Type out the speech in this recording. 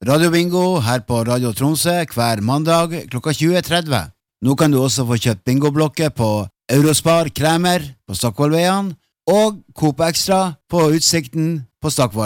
Radio Bingo her på Radio Tromsø hver mandag klokka 20:30. Nå kan du også få kjøpt bingoblokker på Eurospar Kremer på Stockholmveien og Coop Extra på Utsikten på Stockholm.